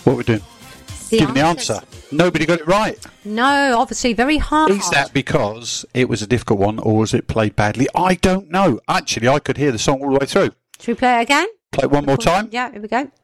What we're doing? Giving the answer. Nobody got it right. No, obviously very hard. Is that because it was a difficult one, or was it played badly? I don't know. Actually, I could hear the song all the way through. Should we play it again? Play it one more time? Yeah, here we go.